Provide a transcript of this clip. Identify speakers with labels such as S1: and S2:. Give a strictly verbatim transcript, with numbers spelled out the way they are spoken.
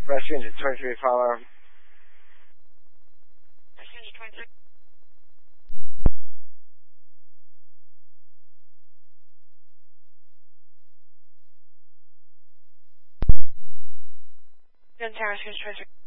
S1: Rescue engine twenty-three, follow.
S2: Rescue engine twenty-three. Gun tower, rescue engine twenty-three.